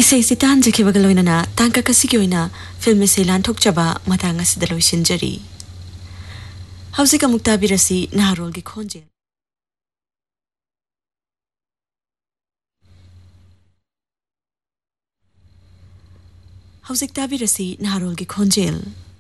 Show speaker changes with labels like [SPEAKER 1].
[SPEAKER 1] इसे सितान जखिबगा लोइनना तांका कसिगी ओइना फिल्म से लानथोकचबा मतांग असिदा लोइसिनजरी हौजिक अमुक ताबिरसी नारोलगी खोंजेल हौजिक ताबिरसी नारोलगी खोंजेल